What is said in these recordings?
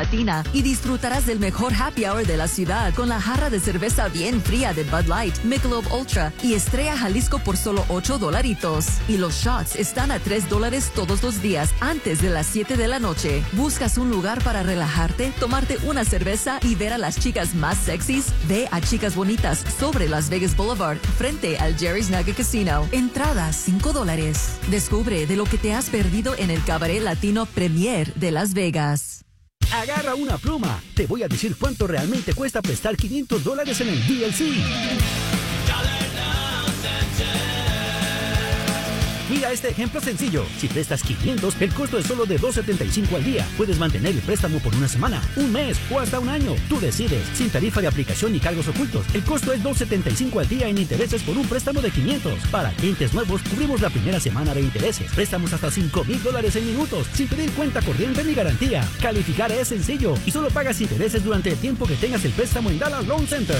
Latina y disfrutarás del mejor happy hour de la ciudad con la jarra de cerveza bien fría de Bud Light, Michelob Ultra y Estrella Jalisco por solo $8. Y los shots están a $3 todos los días antes de las 7 de la noche. ¿Buscas un lugar para relajarte, tomarte una cerveza y ver a las chicas más sexys? Ve a Chicas Bonitas sobre Las Vegas Boulevard frente al Jerry's Nugget Casino. Entradas $5. Descubre de lo que te has perdido en el Cabaret Latino Premier de Las Vegas. Agarra una pluma. Te voy a decir cuánto realmente cuesta prestar $500 en el DLC. Mira este ejemplo sencillo. Si prestas 500, el costo es solo de $2.75 al día. Puedes mantener el préstamo por una semana, un mes o hasta un año. Tú decides. Sin tarifa de aplicación ni cargos ocultos. El costo es $2.75 al día en intereses por un préstamo de 500. Para clientes nuevos, cubrimos la primera semana de intereses. Préstamos hasta $5,000 en minutos, sin pedir cuenta corriente ni garantía. Calificar es sencillo y solo pagas intereses durante el tiempo que tengas el préstamo en Dallas Loan Center.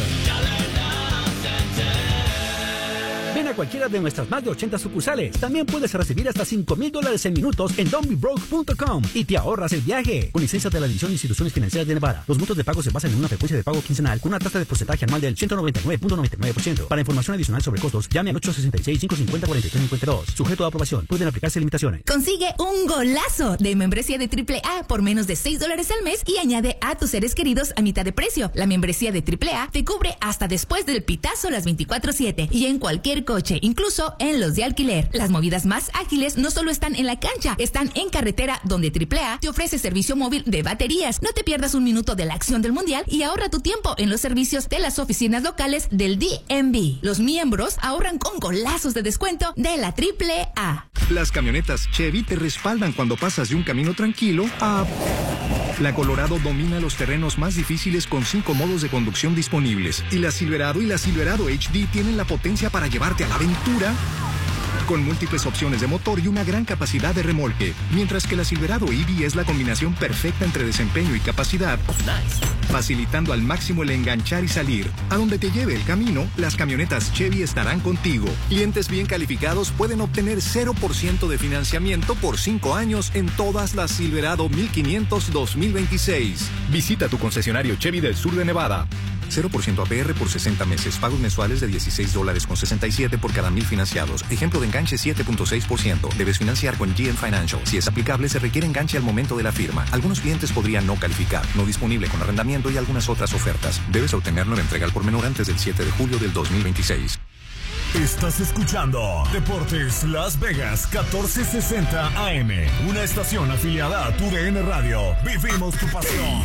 Ven a cualquiera de nuestras más de 80 sucursales. También puedes recibir hasta $5,000 en minutos en don'tbebroke.com y te ahorras el viaje. Con licencia de la División de Instituciones Financieras de Nevada. Los montos de pago se basan en una frecuencia de pago quincenal con una tasa de porcentaje anual del 199.99%. Para información adicional sobre costos, llame al 866-550-4352. Sujeto a aprobación. Pueden aplicarse limitaciones. Consigue un golazo de membresía de AAA por menos de $6 al mes y añade a tus seres queridos a mitad de precio. La membresía de AAA te cubre hasta después del pitazo las 24/7 y en cualquier coche, incluso en los de alquiler. Las movidas más ágiles no solo están en la cancha, están en carretera, donde AAA te ofrece servicio móvil de baterías. No te pierdas un minuto de la acción del mundial y ahorra tu tiempo en los servicios de las oficinas locales del DMV. Los miembros ahorran con golazos de descuento de la AAA. Las camionetas Chevy te respaldan cuando pasas de un camino tranquilo a... La Colorado domina los terrenos más difíciles con 5 modos de conducción disponibles. Y la Silverado y la Silverado HD tienen la potencia para llevarte a la aventura con múltiples opciones de motor y una gran capacidad de remolque. Mientras que la Silverado EV es la combinación perfecta entre desempeño y capacidad, facilitando al máximo el enganchar y salir. A donde te lleve el camino, las camionetas Chevy estarán contigo. Clientes bien calificados pueden obtener 0% de financiamiento por 5 años en todas las Silverado 1500 2026. Visita tu concesionario Chevy del sur de Nevada. 0% APR por 60 meses. Pagos mensuales de $16.67 por cada 1,000 financiados. Ejemplo de enganche 7.6%. Debes financiar con GM Financial. Si es aplicable, se requiere enganche al momento de la firma. Algunos clientes podrían no calificar. No disponible con arrendamiento y algunas otras ofertas. Debes obtenerlo en entrega al por menor antes del 7 de julio del 2026. Estás escuchando Deportes Las Vegas 1460 AM, una estación afiliada a TUDN Radio. Vivimos tu pasión.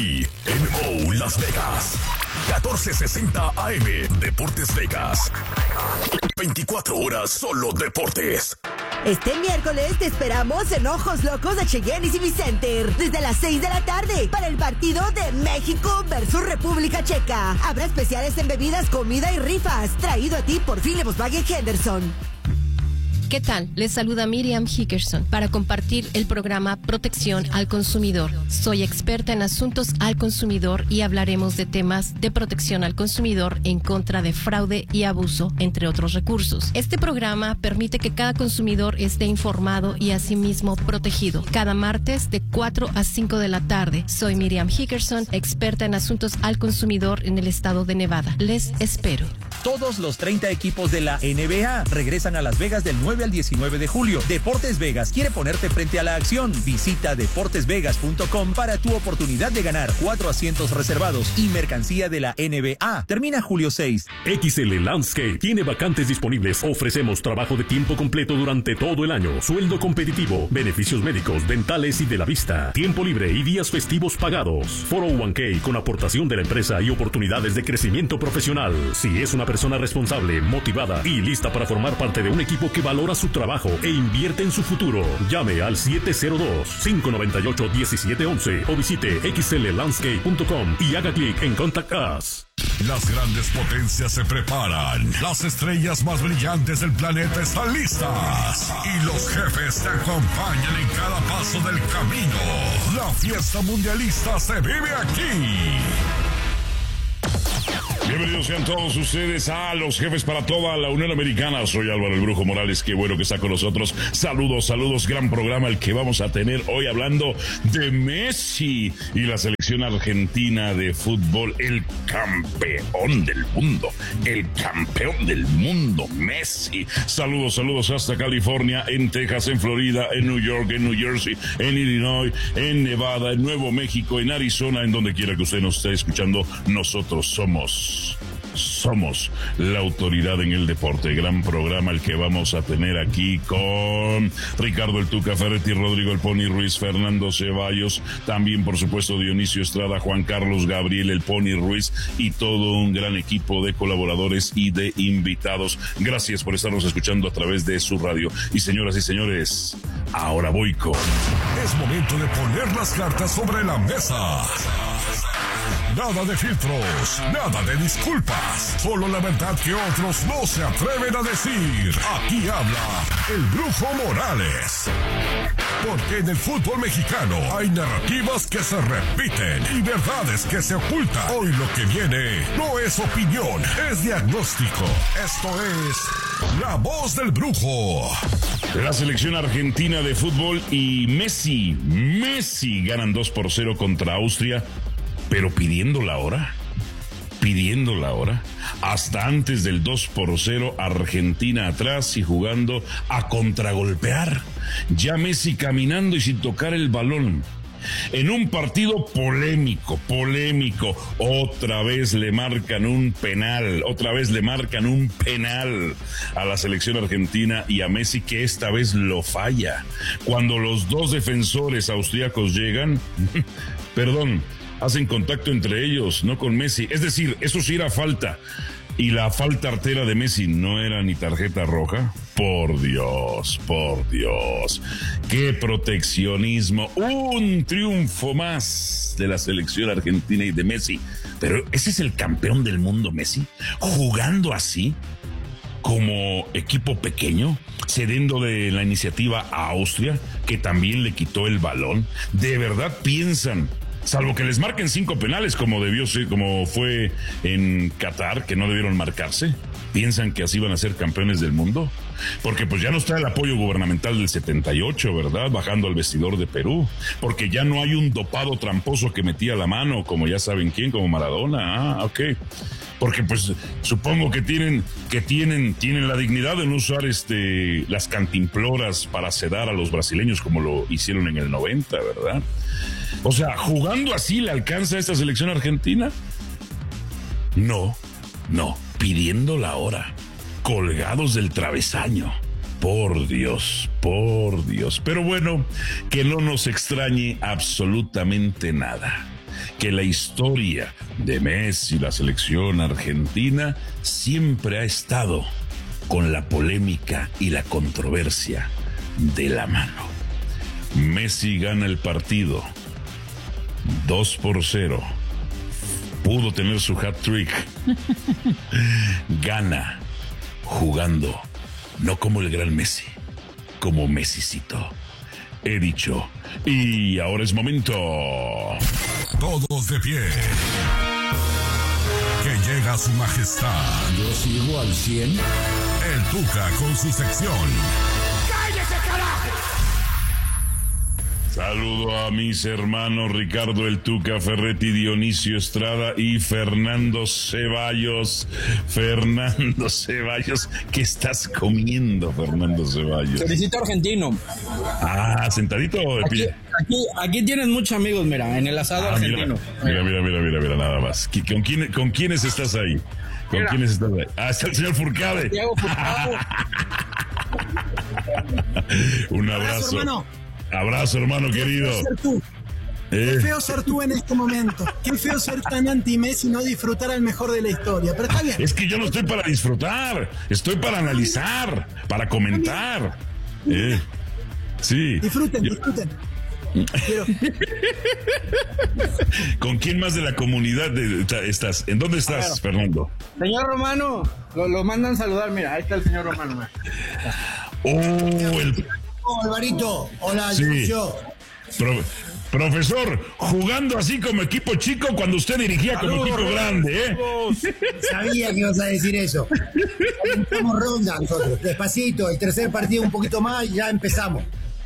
INO Las Vegas 1460 AM, Deportes Vegas. 24 horas solo deportes. Este miércoles te esperamos en Ojos Locos de Cheyenne y Civicenter desde las 6 de la tarde para el partido de México versus República Checa. Habrá especiales en bebidas, comida y rifas. Traído a ti por Philip Volkswagen Henderson. ¿Qué tal? Les saluda Miriam Hickerson para compartir el programa Protección al Consumidor. Soy experta en asuntos al consumidor y hablaremos de temas de protección al consumidor en contra de fraude y abuso, entre otros recursos. Este programa permite que cada consumidor esté informado y asimismo protegido. Cada martes de 4 a 5 de la tarde. Soy Miriam Hickerson, experta en asuntos al consumidor en el estado de Nevada. Les espero. Todos los 30 equipos de la NBA regresan a Las Vegas del 9 al 19 de julio. Deportes Vegas quiere ponerte frente a la acción. Visita deportesvegas.com para tu oportunidad de ganar 4 asientos reservados y mercancía de la NBA. Termina julio 6. XL Landscape tiene vacantes disponibles. Ofrecemos trabajo de tiempo completo durante todo el año. Sueldo competitivo, beneficios médicos, dentales y de la vista. Tiempo libre y días festivos pagados. 401k con aportación de la empresa y oportunidades de crecimiento profesional. Si es una persona responsable, motivada y lista para formar parte de un equipo que valora su trabajo e invierte en su futuro, llame al 702-598-1711 o visite xllandscape.com y haga clic en Contact Us. Las grandes potencias se preparan. Las estrellas más brillantes del planeta están listas. Y los jefes te acompañan en cada paso del camino. La fiesta mundialista se vive aquí. Bienvenidos sean todos ustedes a Los Jefes para toda la Unión Americana. Soy Álvaro el Brujo Morales, qué bueno que está con nosotros. Saludos, gran programa el que vamos a tener hoy hablando de Messi y la selección argentina de fútbol, el campeón del mundo, Messi. Saludos hasta California, en Texas, en Florida, en New York, en New Jersey, en Illinois, en Nevada, en Nuevo México, en Arizona, en donde quiera que usted nos esté escuchando. Nosotros somos la autoridad en el deporte. Gran programa el que vamos a tener aquí con Ricardo el Tuca Ferretti, Rodrigo el Pony Ruiz, Fernando Ceballos, también por supuesto Dionisio Estrada, Juan Carlos Gabriel el Pony Ruiz y todo un gran equipo de colaboradores y de invitados. Gracias por estarnos escuchando a través de su radio. Y señoras y señores, ahora voy con... Es momento de poner las cartas sobre la mesa. Nada de filtros, nada de disculpas, solo la verdad que otros no se atreven a decir. Aquí habla el Brujo Morales. Porque en el fútbol mexicano hay narrativas que se repiten y verdades que se ocultan. Hoy lo que viene no es opinión, es diagnóstico. Esto es La Voz del Brujo. La selección argentina de fútbol y Messi ganan 2-0 contra Austria. Pero pidiendo la hora, hasta antes del 2-0, Argentina atrás y jugando a contragolpear. Ya Messi caminando y sin tocar el balón. En un partido polémico, otra vez le marcan un penal a la selección argentina y a Messi, que esta vez lo falla. Cuando los dos defensores austríacos llegan, hacen contacto entre ellos, no con Messi. Es decir, eso sí era falta. Y la falta artera de Messi no era ni tarjeta roja. Por Dios. ¡Qué proteccionismo! Un triunfo más de la selección argentina y de Messi. Pero ese es el campeón del mundo, Messi. Jugando así, como equipo pequeño, cediendo de la iniciativa a Austria, que también le quitó el balón. ¿De verdad piensan, salvo que les marquen 5 penales como debió ser, como fue en Qatar, que no debieron marcarse, piensan que así van a ser campeones del mundo? Porque pues ya no está el apoyo gubernamental del 78, ¿verdad? Bajando al vestidor de Perú. Porque ya no hay un dopado tramposo que metía la mano, como ya saben quién, como Maradona. Ok. Porque pues supongo que tienen la dignidad de no usar las cantimploras para sedar a los brasileños como lo hicieron en el 90, ¿verdad? O sea, ¿jugando así le alcanza a esta selección argentina? No, pidiendo la hora, colgados del travesaño. Por Dios. Pero bueno, que no nos extrañe absolutamente nada. Que la historia de Messi y la selección argentina siempre ha estado con la polémica y la controversia de la mano. Messi gana el partido 2-0. Pudo tener su hat-trick. Gana jugando, no como el gran Messi, como Messicito. He dicho, y ahora es momento. Todos de pie. Que llega su majestad. Yo sigo al 100. El Tuca con su sección. ¡Cállese, carajo! Saludo a mis hermanos Ricardo el Tuca Ferretti, Dionisio Estrada y Fernando Ceballos. ¿Qué estás comiendo, Fernando Ceballos? Choricito argentino. Ah, sentadito de pie. Aquí tienes muchos amigos, mira, en el asado argentino. Mira, nada más. ¿Con quiénes estás ahí? ¿Quiénes estás ahí? Ah, está el señor Furcade. Un abrazo. Abrazo, hermano querido. Qué feo ser tú en este momento. Qué feo ser tan anti-Messi y no disfrutar al mejor de la historia. Pero está bien. Es que yo no estoy para disfrutar. Estoy para analizar, para comentar. Sí. Disfruten. ¿Con quién más de la comunidad estás? ¿En dónde estás, Fernando? Señor Romano, lo mandan saludar. Mira, ahí está el señor Romano. Alvarito, hola, sí. Profesor, jugando así como equipo chico cuando usted dirigía como equipo grande, ¿eh? Sabía que ibas a decir eso. Estamos ronda nosotros, despacito, el tercer partido un poquito más y ya empezamos.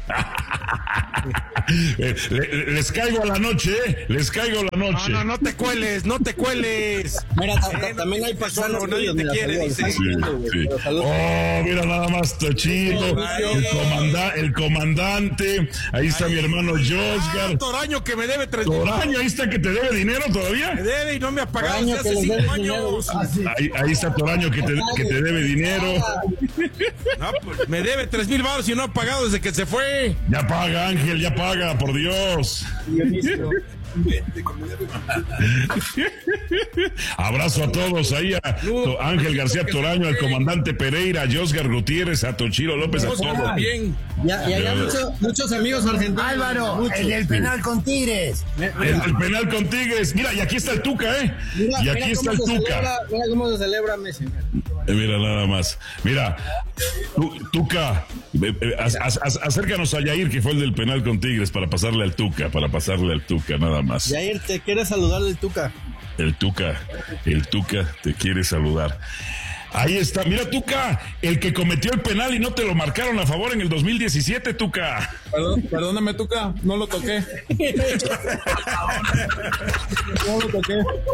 Les caigo a la noche, les caigo a la noche. No te cueles, no te cueles. Mira, también hay personas nadie te quiere, dice. Sí. Oh, mira nada más, Tochito, el comandante, ahí está mi hermano Josgar. Toraño que me debe 3 Toraño, ahí está que te debe dinero todavía. Me debe y no me ha pagado desde hace 5 años. Ahí está Toraño que te debe dinero. No, pues, me debe 3,000 baros y no ha pagado desde que se fue. Ya paga, Ángel, ya paga, por Dios. Abrazo a todos ahí, a Ángel García Toraño, al comandante Pereira, a Josgar Gutiérrez, a Tochiro López, a todos. Bien. Ya muchos amigos argentinos. Álvaro, el del penal con Tigres. El penal con Tigres. Mira, y aquí está el Tuca, ¿eh? Y aquí está el Tuca. Mira cómo se celebra Messi. Mira nada más. Mira, Tuca, acércanos a Yair, que fue el del penal con Tigres, para pasarle al Tuca, nada más. Yair, te quiere saludar el Tuca. El Tuca te quiere saludar. Ahí está, mira, Tuca, el que cometió el penal y no te lo marcaron a favor en el 2017, Tuca. Perdóname, Tuca, no lo toqué. No lo toqué.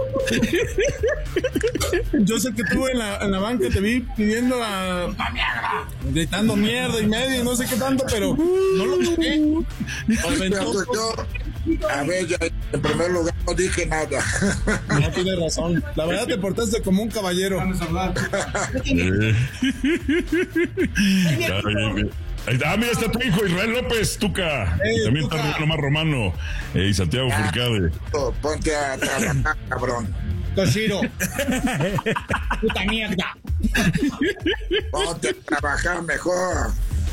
Yo sé que tú en la banca te vi pidiendo gritando mierda y medio, no sé qué tanto, pero no lo toqué. A ver, ya, en primer lugar no dije nada. No tienes razón. La verdad te portaste como un caballero. Mira, está tu hijo Israel López, Tuca. También Tuca. Está Román Romano y Santiago Furcade. Ponte a trabajar, cabrón. Toshiro. Puta mierda. Ponte a trabajar mejor.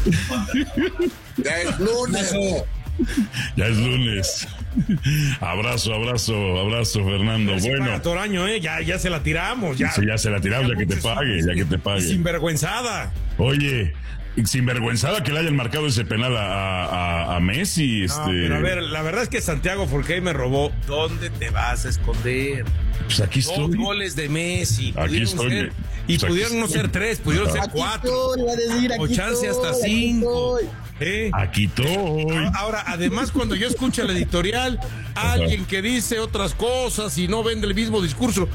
Ya es lunes. Ya es lunes. Abrazo, Fernando. Sí, bueno, para Toraño, ya se la tiramos. Ya, sí, ya se la tiramos, ya que te pague. Sinvergüenzada. Oye, sinvergüenzada que le hayan marcado ese penal a Messi. No, pero a ver, la verdad es que Santiago Furcade me robó. ¿Dónde te vas a esconder? Pues aquí estoy. 2 goles de Messi. Aquí estoy. Pudieron no ser 3, pudieron ser 4. O chance hasta 5. Aquí estoy. Ahora, además, cuando yo escucho el editorial, alguien que dice otras cosas y no vende el mismo discurso,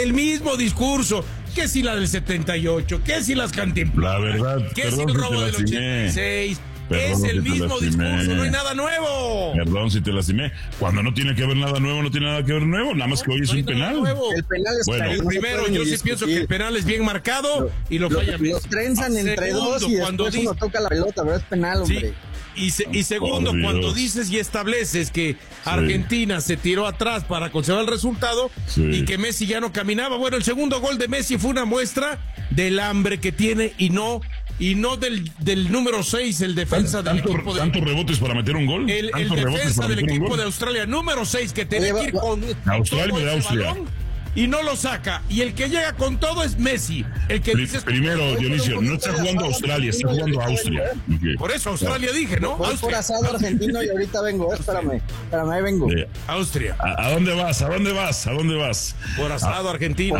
que si la del 78, que si las Cantinflas, la verdad, que si el robo del 86. Es el mismo discurso, no hay nada nuevo. Perdón si te lastimé. Cuando no tiene que haber nada nuevo, no tiene nada que ver nuevo. Nada más que hoy es un penal. El penal es bueno, primero, yo sí pienso que el penal es bien marcado y lo fallan. Los trenzan entre dos y después uno toca la pelota, pero es penal, hombre. Sí. Y segundo, cuando dices y estableces que Argentina se tiró atrás para conservar el resultado y que Messi ya no caminaba. Bueno, el segundo gol de Messi fue una muestra del hambre que tiene y no del número 6, el defensa del equipo. ¿Tantos rebotes para meter un gol? El defensa del equipo de Australia, número 6, que tiene que ir con Australia de Austria. Balón, y no lo saca. Y el que llega con todo es Messi. El que dice primero, Dionisio, no está jugando Australia, está jugando Austria. Okay. Por eso Australia dije, ¿no? Voy por asado argentino y ahorita vengo. Espérame, ahí vengo. Austria. ¿A dónde vas? Por asado argentino.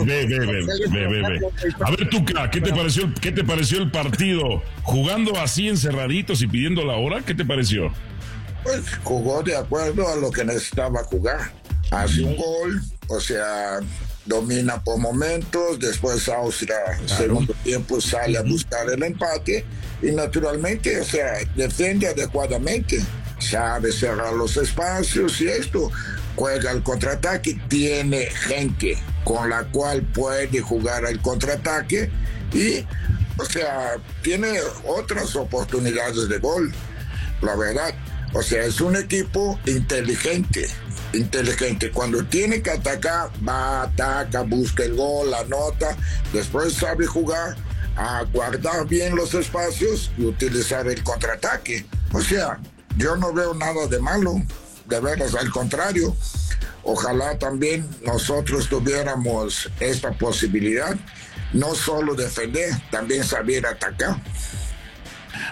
Ve. A ver, Tuca, ¿qué te pareció el partido? Jugando así encerraditos y pidiendo la hora, ¿qué te pareció? Pues jugó de acuerdo a lo que necesitaba jugar. Hace un gol, o sea, domina por momentos, después Austria, segundo tiempo, sale a buscar el empate y naturalmente, o sea, defiende adecuadamente, sabe cerrar los espacios y esto, juega el contraataque, tiene gente con la cual puede jugar el contraataque y, o sea, tiene otras oportunidades de gol, la verdad. O sea, es un equipo inteligente. Cuando tiene que atacar, va, ataca, busca el gol, anota, después sabe jugar, a guardar bien los espacios y utilizar el contraataque. O sea, yo no veo nada de malo, de veras, al contrario. Ojalá también nosotros tuviéramos esta posibilidad, no solo defender, también saber atacar.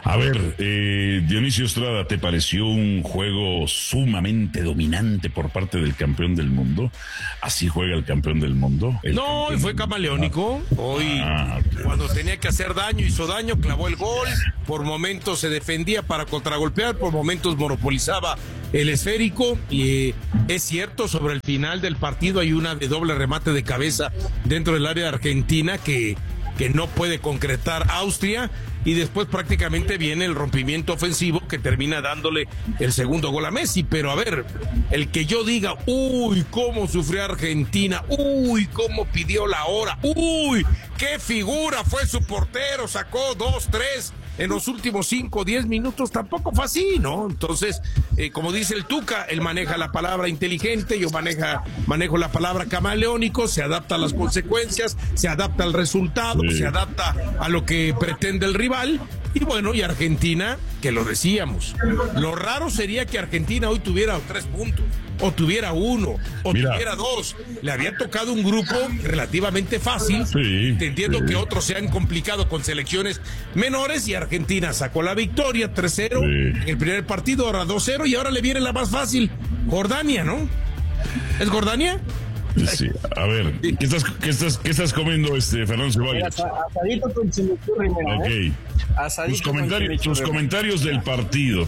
A ver, Dionisio Estrada, ¿te pareció un juego sumamente dominante por parte del campeón del mundo? ¿Así juega el campeón del mundo? No, fue camaleónico. Hoy, cuando tenía que hacer daño, hizo daño, clavó el gol. Por momentos se defendía para contragolpear, por momentos monopolizaba el esférico. Y es cierto, sobre el final del partido hay una de doble remate de cabeza dentro del área de Argentina que no puede concretar Austria, y después prácticamente viene el rompimiento ofensivo que termina dándole el segundo gol a Messi. Pero a ver, el que yo diga, uy, cómo sufrió Argentina, uy, cómo pidió la hora, uy, qué figura fue su portero, sacó 2, 3 en los últimos 5 o 10 minutos, tampoco fue así, ¿no? Entonces, como dice el Tuca, él maneja la palabra inteligente, yo manejo la palabra camaleónico, se adapta a las consecuencias, se adapta al resultado, se adapta a lo que pretende el rival. Y bueno, y Argentina, que lo decíamos, lo raro sería que Argentina hoy tuviera 3 puntos, o tuviera 1, o tuviera 2. Le había tocado un grupo relativamente fácil. Entiendo que otros se han complicado con selecciones menores, y Argentina sacó la victoria 3-0 en el primer partido, ahora 2-0, y ahora le viene la más fácil, Jordania, ¿no? ¿Es Jordania? Sí, a ver, ¿qué estás comiendo, Fernando Ceballos? Asadito con chimichurri, mira, Ok. Tus comentarios del partido,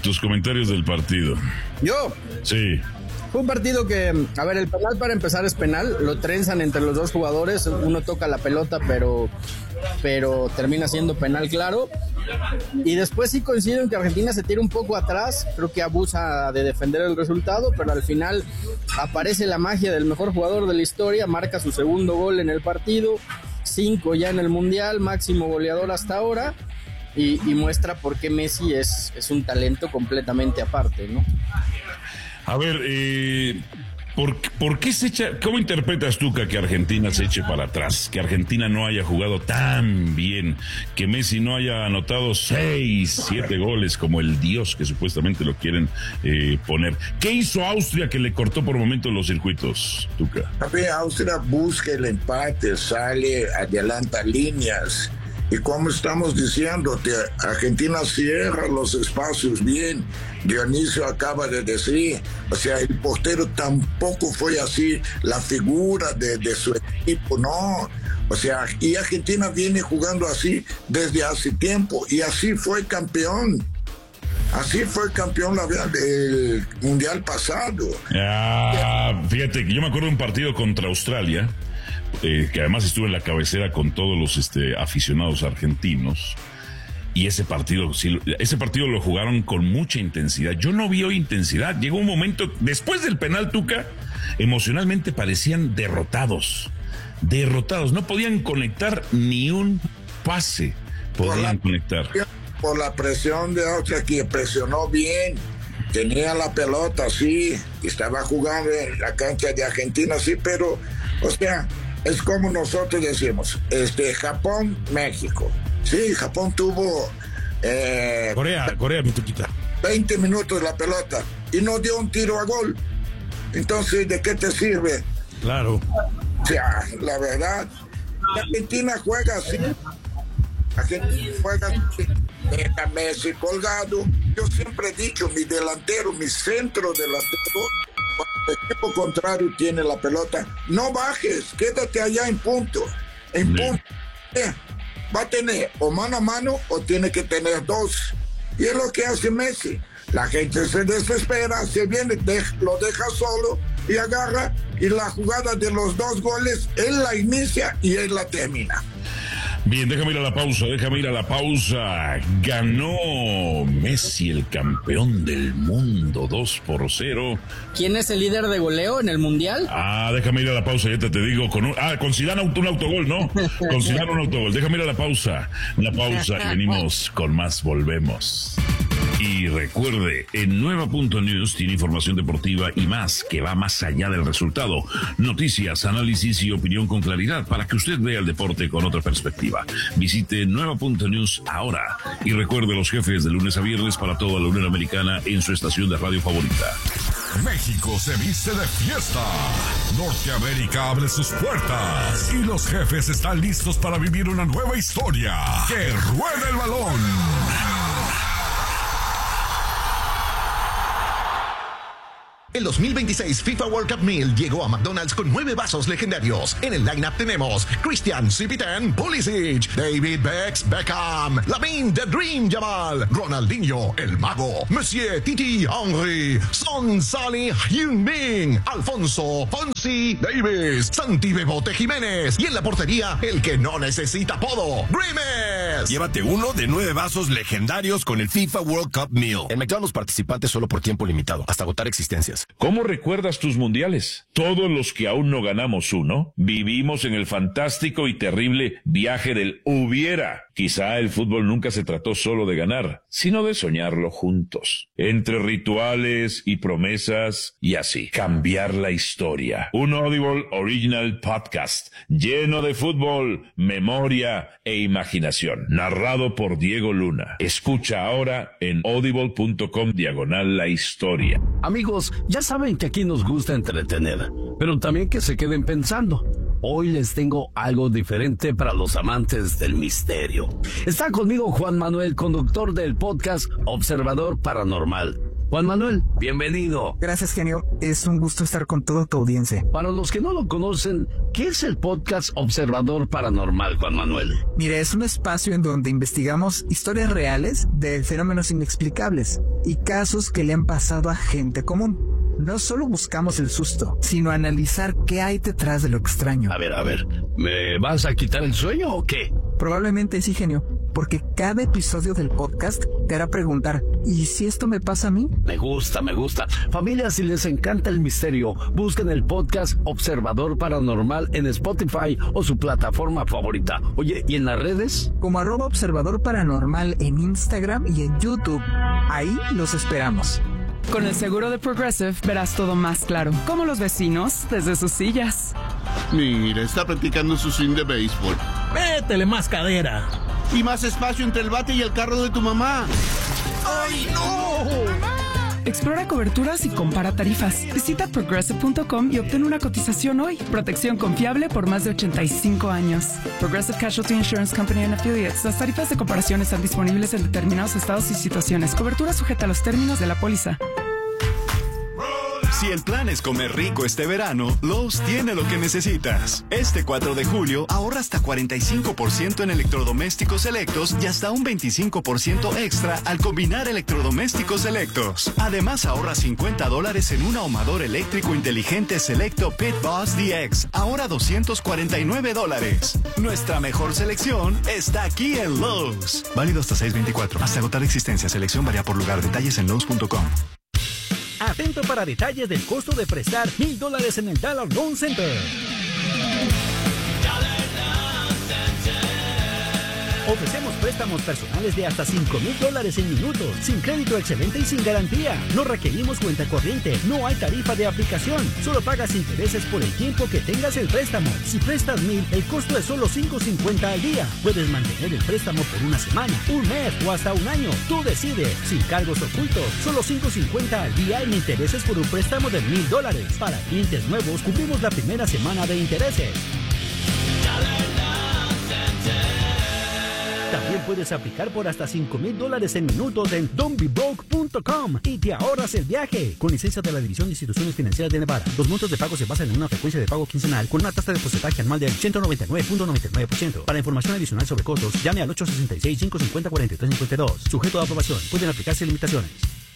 ¿Yo? Sí. Fue un partido que, a ver, el penal para empezar es penal, lo trenzan entre los dos jugadores, uno toca la pelota, pero termina siendo penal claro. Y después sí coincido en que Argentina se tira un poco atrás, creo que abusa de defender el resultado, pero al final aparece la magia del mejor jugador de la historia, marca su segundo gol en el partido, 5 ya en el Mundial, máximo goleador hasta ahora, y muestra por qué Messi es un talento completamente aparte, ¿no? A ver, ¿por qué se echa? ¿Cómo interpretas tú que Argentina se eche para atrás? Que Argentina no haya jugado tan bien, que Messi no haya anotado 6, 7 goles como el dios que supuestamente lo quieren poner. ¿Qué hizo Austria que le cortó por momentos los circuitos, Tuca? A ver, Austria busca el empate, sale, adelanta líneas. Y como estamos diciendo, Argentina cierra los espacios bien. Dionisio acaba de decir, o sea, el portero tampoco fue así la figura de su equipo, no. O sea, y Argentina viene jugando así desde hace tiempo, y así fue campeón. Así fue campeón del Mundial pasado. Fíjate que yo me acuerdo de un partido contra Australia, que además estuve en la cabecera con todos los aficionados argentinos, y ese partido lo jugaron con mucha intensidad. Yo no vi hoy intensidad. Llegó un momento, después del penal, Tuca, emocionalmente parecían derrotados, no podían conectar ni un pase, conectar. Por la presión de Austria, que presionó bien, tenía la pelota, sí, estaba jugando en la cancha de Argentina, sí, pero, o sea, es como nosotros decimos, Japón, México. Sí, Japón tuvo Corea, mi Tuquita, 20 minutos la pelota y no dio un tiro a gol. Entonces, ¿de qué te sirve? Claro. O sea, la verdad, Argentina juega así. Argentina juega así. Deja Messi colgado. Yo siempre he dicho, mi delantero, mi centro delantero, cuando el equipo contrario tiene la pelota, no bajes, quédate allá en punto. Va a tener o mano a mano o tiene que tener 2. Y es lo que hace Messi. La gente se desespera, se viene, lo deja solo y agarra, y la jugada de los 2 goles, él la inicia y él la termina. Bien, déjame ir a la pausa. Ganó Messi, el campeón del mundo, 2-0. ¿Quién es el líder de goleo en el Mundial? Déjame ir a la pausa, ya te digo. Con Zidane un autogol, ¿no? Con Zidane un autogol. Déjame ir a la pausa. Y venimos con más, volvemos. Y recuerde, en Nueva.News tiene información deportiva y más que va más allá del resultado. Noticias, análisis y opinión con claridad para que usted vea el deporte con otra perspectiva. Visite Nueva.News ahora y recuerde los jefes de lunes a viernes para toda la Unión Americana en su estación de radio favorita. México se viste de fiesta. Norteamérica abre sus puertas y los jefes están listos para vivir una nueva historia. ¡Que ruede el balón! El 2026 FIFA World Cup Meal llegó a McDonald's con 9 vasos legendarios. En el lineup tenemos Christian CP10 Pulisic, David Beckham, Lamine The Dream Yamal, Ronaldinho El Mago, Monsieur Titi Henry, Son Salih Heung-min, Alfonso Fonsi Davis, Santi Bebote Jiménez y en la portería el que no necesita apodo, Grimes. Llévate uno de 9 vasos legendarios con el FIFA World Cup Meal. En McDonald's participantes solo por tiempo limitado, hasta agotar existencias. ¿Cómo recuerdas tus mundiales? Todos los que aún no ganamos uno, vivimos en el fantástico y terrible viaje del hubiera. Quizá el fútbol nunca se trató solo de ganar, sino de soñarlo juntos. Entre rituales y promesas y así, cambiar la historia. Un Audible Original Podcast lleno de fútbol, memoria e imaginación. Narrado por Diego Luna. Escucha ahora en audible.com/la historia. Amigos, ya saben que aquí nos gusta entretener, pero también que se queden pensando. Hoy les tengo algo diferente para los amantes del misterio. Está conmigo Juan Manuel, conductor del podcast Observador Paranormal. Juan Manuel, bienvenido. Gracias, genio. Es un gusto estar con toda tu audiencia. Para los que no lo conocen, ¿qué es el podcast Observador Paranormal, Juan Manuel? Mire, es un espacio en donde investigamos historias reales de fenómenos inexplicables y casos que le han pasado a gente común. No solo buscamos el susto, sino analizar qué hay detrás de lo extraño. A ver, ¿me vas a quitar el sueño o qué? Probablemente sí, genio, porque cada episodio del podcast te hará preguntar, ¿y si esto me pasa a mí? Me gusta. Familia, si les encanta el misterio, busquen el podcast Observador Paranormal en Spotify o su plataforma favorita. Oye, ¿y en las redes? Como @Observador Paranormal en Instagram y en YouTube. Ahí los esperamos. Con el seguro de Progressive verás todo más claro, como los vecinos desde sus sillas. Mira, está practicando su swing de béisbol. Métele más cadera. Y más espacio entre el bate y el carro de tu mamá. ¡Ay, no! Explora coberturas y compara tarifas. Visita progressive.com y obtén una cotización hoy. Protección confiable por más de 85 años. Progressive Casualty Insurance Company and Affiliates. Las tarifas de comparación están disponibles en determinados estados y situaciones. Cobertura sujeta a los términos de la póliza. Si el plan es comer rico este verano, Lowe's tiene lo que necesitas. Este 4 de julio ahorra hasta 45% en electrodomésticos selectos y hasta un 25% extra al combinar electrodomésticos selectos. Además ahorra $50 en un ahumador eléctrico inteligente selecto Pit Boss DX, ahora $249. Nuestra mejor selección está aquí en Lowe's. Válido hasta 6/24. Hasta agotar existencia. Selección varía por lugar. Detalles en Lowe's.com. Atento para detalles del costo de prestar $1,000 en el Dollar Loan Center. Ofrecemos préstamos personales de hasta $5,000 en minutos, sin crédito excelente y sin garantía. No requerimos cuenta corriente, no hay tarifa de aplicación. Solo pagas intereses por el tiempo que tengas el préstamo. Si prestas $1,000, el costo es solo $5.50 al día. Puedes mantener el préstamo por una semana, un mes o hasta un año. Tú decides, sin cargos ocultos. Solo $5.50 al día en intereses por un préstamo de $1,000. Para clientes nuevos, cubrimos la primera semana de intereses. También puedes aplicar por hasta $5,000 en minutos en don'tbebroke.com y te ahorras el viaje. Con licencia de la División de Instituciones Financieras de Nevada. Los montos de pago se basan en una frecuencia de pago quincenal con una tasa de porcentaje anual del 199.99%. Para información adicional sobre costos, llame al 866-550-4352. Sujeto a aprobación. Pueden aplicarse limitaciones.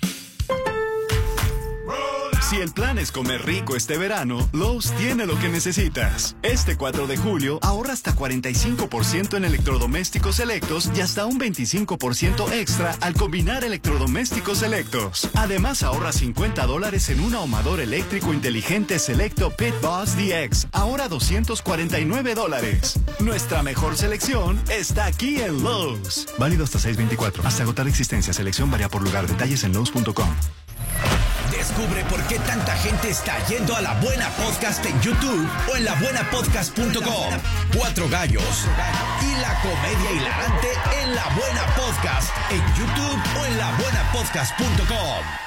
Si el plan es comer rico este verano, Lowe's tiene lo que necesitas. Este 4 de julio ahorra hasta 45% en electrodomésticos selectos y hasta un 25% extra al combinar electrodomésticos selectos. Además ahorra $50 en un ahumador eléctrico inteligente selecto Pit Boss DX, ahora $249. Nuestra mejor selección está aquí en Lowe's. Válido hasta 6/24. Hasta agotar existencia. Selección varía por lugar. Detalles en Lowe's.com. Descubre por qué tanta gente está yendo a La Buena Podcast en YouTube o en labuenapodcast.com. 4 gallos y la comedia hilarante en La Buena Podcast en YouTube o en labuenapodcast.com.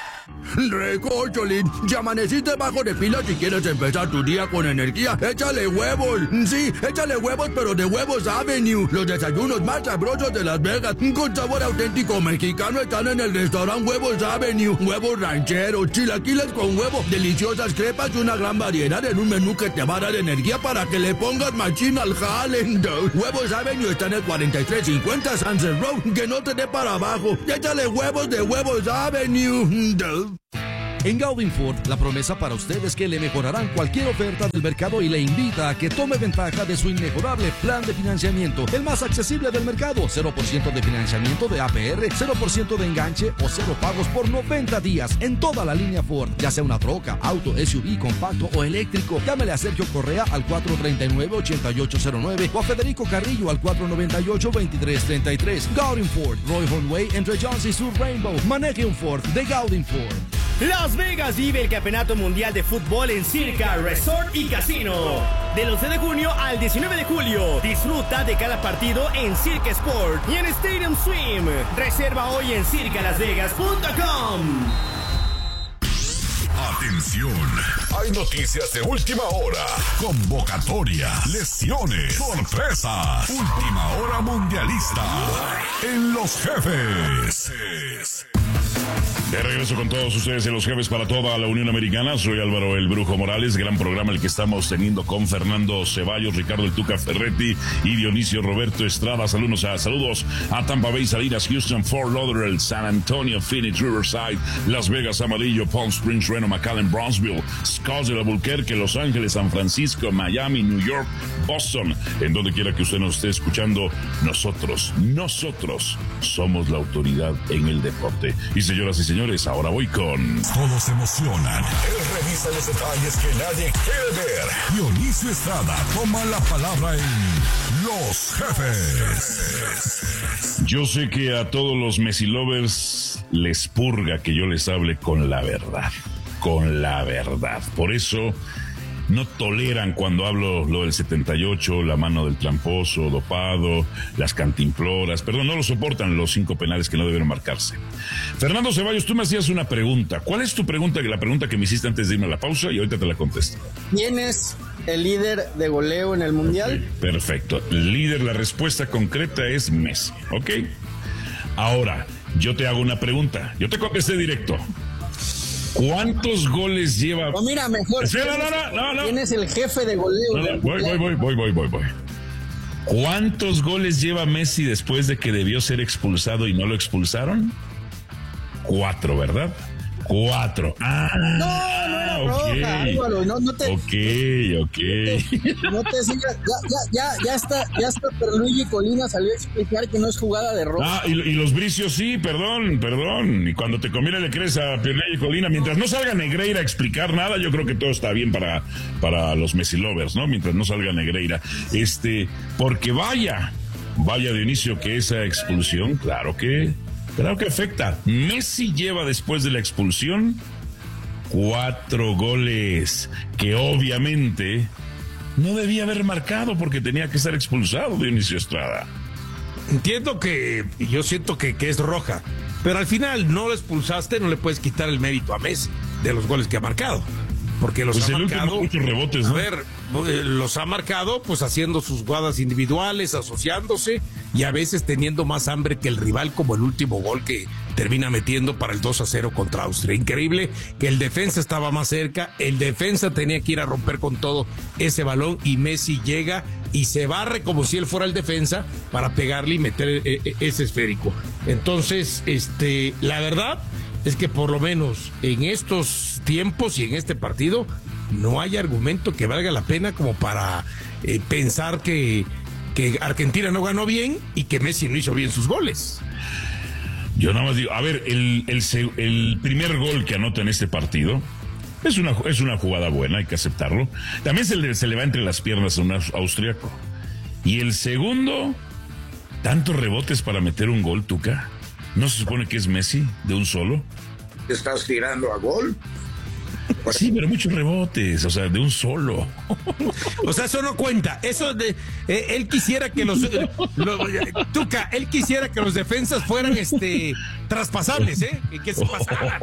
Recocholín, si amaneciste bajo de pilas y quieres empezar tu día con energía, échale huevos. Sí, échale huevos, pero de Huevos Avenue. Los desayunos más sabrosos de Las Vegas, con sabor auténtico mexicano, están en el restaurante Huevos Avenue. Huevos rancheros, chilaquiles con huevo, deliciosas crepas y una gran variedad en un menú que te va a dar energía para que le pongas machín al jale. Huevos Avenue está en el 4350 Sunset Road, que no te dé para abajo. Échale huevos de Huevos Avenue. En Gaudin Ford, la promesa para usted es que le mejorarán cualquier oferta del mercado y le invita a que tome ventaja de su inmejorable plan de financiamiento, el más accesible del mercado. 0% de financiamiento de APR, 0% de enganche o 0 pagos por 90 días en toda la línea Ford, ya sea una troca, auto, SUV, compacto o eléctrico. Llámele a Sergio Correa al 439-8809 o a Federico Carrillo al 498-2333. Gaudin Ford, Roy Hornway entre Jones y Sur Rainbow. Maneje un Ford de Gaudin Ford. Las Vegas vive el Campeonato Mundial de Fútbol en Circa Resort y Casino. Del 11 de junio al 19 de julio, disfruta de cada partido en Circa Sport y en Stadium Swim. Reserva hoy en circalasvegas.com. Atención, hay noticias de última hora, convocatorias, lesiones, sorpresas, última hora mundialista en Los Jefes. De regreso con todos ustedes en Los Jefes para toda la Unión Americana. Soy Álvaro el Brujo Morales. Gran programa el que estamos teniendo con Fernando Ceballos, Ricardo el Tuca Ferretti y Dionisio Roberto Estrada. Saludos a Tampa Bay, Salinas, Houston, Fort Lauderdale, San Antonio, Phoenix, Riverside, Las Vegas, Amarillo, Palm Springs, Reno, McAllen, Brownsville, Scottsdale, Albuquerque, Los Ángeles, San Francisco, Miami, New York, Boston. En donde quiera que usted nos esté escuchando, nosotros somos la autoridad en el deporte. Y señoras y señores, ahora voy con... Todos se emocionan. Él revisa los detalles que nadie quiere ver. Dionisio Estrada toma la palabra en Los Jefes. Yo sé que a todos los Messi lovers les purga que yo les hable con la verdad. Con la verdad. Por eso no toleran cuando hablo lo del 78, la mano del tramposo, dopado, las cantimploras. Perdón, no lo soportan los 5 penales que no debieron marcarse. Fernando Ceballos, tú me hacías una pregunta. ¿Cuál es tu pregunta? La pregunta que me hiciste antes de irme a la pausa y ahorita te la contesto. ¿Quién es el líder de goleo en el Mundial? Okay, perfecto. Líder, la respuesta concreta es Messi. ¿Ok? Ahora, yo te hago una pregunta. Yo te contesté directo. ¿Cuántos goles lleva? No, mira, mejor. No. ¿Quién es el jefe de goleo? Voy. ¿Cuántos goles lleva Messi después de que debió ser expulsado y no lo expulsaron? 4, ¿verdad? 4. No era roja, Álvaro, no te... Ok. No te sigas, ya está Pierluigi Colina salió a explicar que no es jugada de roja. Y los Bricios sí, perdón. Y cuando te conviene le crees a Pierluigi Colina. Mientras no salga Negreira a explicar nada, yo creo que todo está bien para los Messi lovers, ¿no? Mientras no salga Negreira. Porque vaya Dionisio, que esa expulsión, claro que afecta. Messi lleva después de la expulsión 4 goles que obviamente no debía haber marcado porque tenía que estar expulsado, Dionisio Estrada. Entiendo que yo siento que es roja, pero al final no lo expulsaste, no le puedes quitar el mérito a Messi de los goles que ha marcado. Porque los ha marcado, muchos rebotes, ¿no? A ver, los ha marcado pues haciendo sus jugadas individuales, asociándose y a veces teniendo más hambre que el rival, como el último gol que termina metiendo para el 2-0 contra Austria. Increíble que el defensa estaba más cerca, el defensa tenía que ir a romper con todo ese balón y Messi llega y se barre como si él fuera el defensa para pegarle y meter ese esférico. Entonces, la verdad es que por lo menos en estos tiempos y en este partido no hay argumento que valga la pena como para pensar que Argentina no ganó bien y que Messi no hizo bien sus goles. Yo nada más digo, a ver, el primer gol que anota en este partido es una jugada buena, hay que aceptarlo. También se le va entre las piernas a un austriaco. Y el segundo, tantos rebotes para meter un gol, Tuca. ¿No se supone que es Messi de un solo? ¿Estás tirando a gol? Sí, pero muchos rebotes, o sea, de un solo. O sea, eso no cuenta. Eso de él quisiera que Tuca, él quisiera que los defensas fueran traspasables, que se pasaran.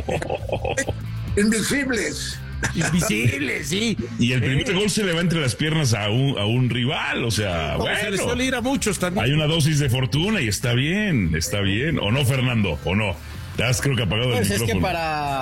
Invisibles. Invisibles, sí. Y el primer gol se le va entre las piernas a un rival, o sea, bueno. Se les suele ir a muchos también. Hay una dosis de fortuna y está bien. ¿O no, Fernando? ¿O no? Te has, creo que, apagado el micrófono. Es que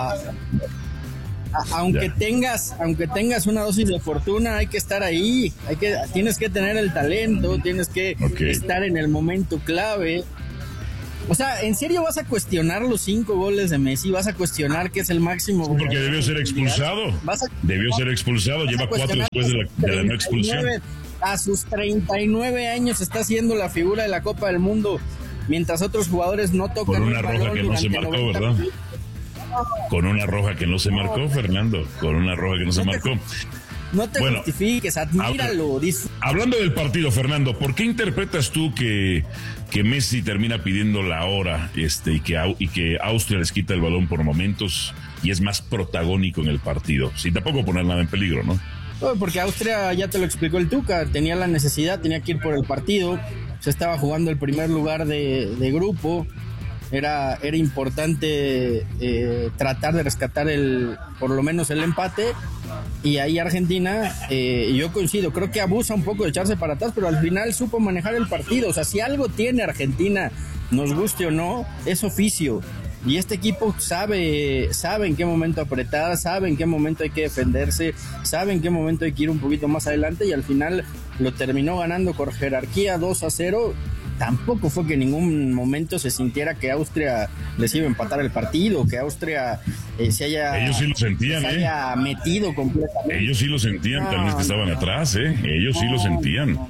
aunque tengas una dosis de fortuna, hay que estar ahí, tienes que tener el talento, tienes que estar en el momento clave. O sea, ¿en serio vas a cuestionar los 5 goles de Messi? ¿Vas a cuestionar que es el máximo? Porque debió ser expulsado. Lleva 4 después de la no expulsión. A sus 39 años está siendo la figura de la Copa del Mundo, mientras otros jugadores no tocan. Con una roja que no se marcó, ¿verdad? Con una roja que no se marcó, Fernando. Con una roja que no se marcó. No te justifiques, admíralo. Hablando del partido, Fernando, ¿por qué interpretas tú que Messi termina pidiendo la hora y que Austria les quita el balón por momentos y es más protagónico en el partido? Sin tampoco poner nada en peligro, ¿no? Porque Austria, ya te lo explicó el Tuca, tenía la necesidad, tenía que ir por el partido, se estaba jugando el primer lugar de grupo. Era importante tratar de rescatar por lo menos el empate, y ahí Argentina, yo coincido, creo que abusa un poco de echarse para atrás, pero al final supo manejar el partido. O sea, si algo tiene Argentina, nos guste o no, es oficio, y este equipo sabe en qué momento apretar, sabe en qué momento hay que defenderse, sabe en qué momento hay que ir un poquito más adelante, y al final lo terminó ganando por jerarquía 2-0. Tampoco fue que en ningún momento se sintiera que Austria les iba a empatar el partido, que Austria se haya... Ellos sí lo sentían, haya metido completamente. Ellos sí lo sentían, tal vez que estaban atrás, Ellos sí lo sentían.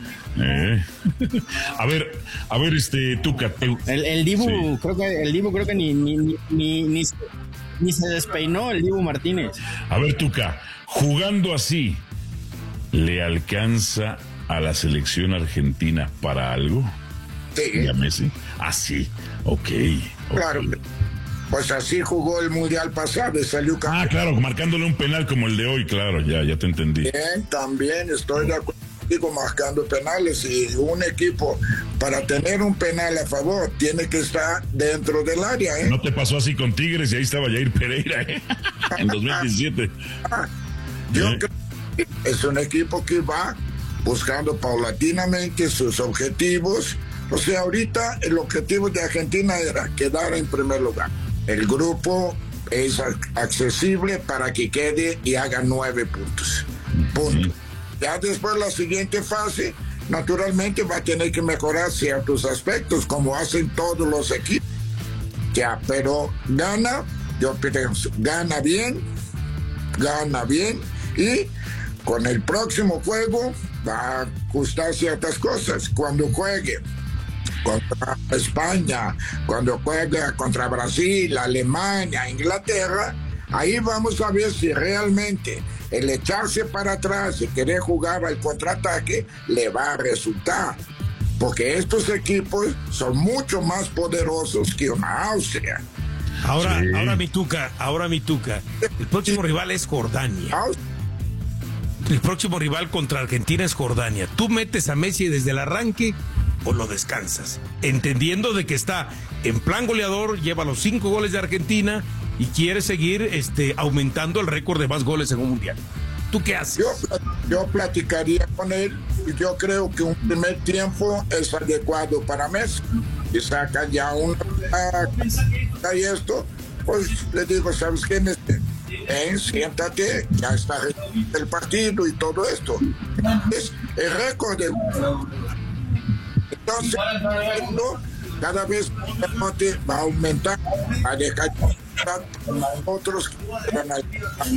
A ver, Tuca. El Dibu, sí. creo que ni se despeinó el Dibu Martínez. A ver, Tuca, jugando así, ¿le alcanza a la selección argentina para algo? Sí. ¿Y a Messi? Sí, ok. Claro, pues así jugó el Mundial pasado y salió campeón. Claro, marcándole un penal como el de hoy, claro, ya te entendí. Bien, también estoy de acuerdo contigo, marcando penales, y un equipo para tener un penal a favor tiene que estar dentro del área. No te pasó así con Tigres y ahí estaba Jair Pereira, en 2017. Yo creo que es un equipo que va buscando paulatinamente sus objetivos. O sea, ahorita el objetivo de Argentina era quedar en primer lugar. El grupo es accesible para que quede y haga 9 puntos. Punto. Ya después la siguiente fase, naturalmente va a tener que mejorar ciertos aspectos, como hacen todos los equipos. Ya, pero gana, yo pienso, gana bien, y con el próximo juego va a ajustar ciertas cosas. Cuando juegue contra España, cuando juega contra Brasil, Alemania, Inglaterra, ahí vamos a ver si realmente el echarse para atrás y querer jugar al contraataque le va a resultar, porque estos equipos son mucho más poderosos que una Austria. Ahora mi Tuca, el próximo rival es Jordania. El próximo rival contra Argentina es Jordania. ¿Tú metes a Messi desde el arranque o lo descansas? Entendiendo de que está en plan goleador, lleva los 5 goles de Argentina y quiere seguir aumentando el récord de más goles en un mundial. ¿Tú qué haces? Yo platicaría con él, y yo creo que un primer tiempo es adecuado para Messi. Y saca ya y esto, pues le digo, ¿sabes qué? Siéntate, ya está el partido y todo esto. Es el récord de... Entonces, cada vez va a aumentar, a dejar otros que van a...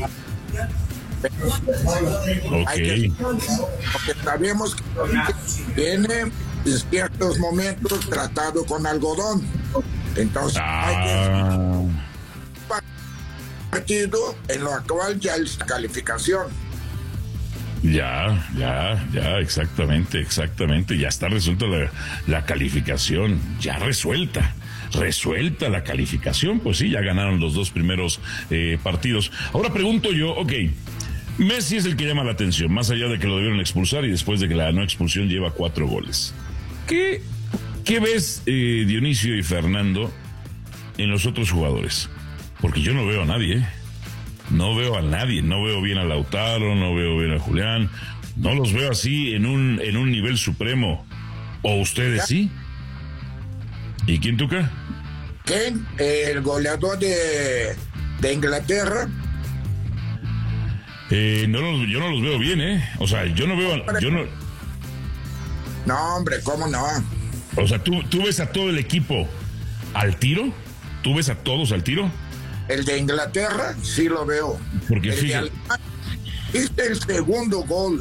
Porque sabemos que tiene en ciertos momentos tratado con algodón. Entonces hay que partido en lo actual ya es calificación. Ya, exactamente. Ya está resuelta la calificación, ya resuelta. resuelta la calificación. Pues sí, ya ganaron los 2 primeros partidos. Ahora pregunto yo, ok, Messi es el que llama la atención, más allá de que lo debieron expulsar y después de que la no expulsión lleva 4 goles. ¿Qué ves, Dionisio y Fernando, en los otros jugadores? Porque yo no veo a nadie, No veo a nadie, no veo bien a Lautaro, no veo bien a Julián, no los veo así en un nivel supremo. ¿O ustedes sí? ¿Y quién toca? ¿Quién? El goleador de Inglaterra. Yo no los veo bien, O sea, yo no veo... No, hombre, ¿cómo no? O sea, ¿tú ves a todo el equipo al tiro? ¿Tú ves a todos al tiro? El de Inglaterra sí lo veo. Porque fíjate, ¿viste el segundo gol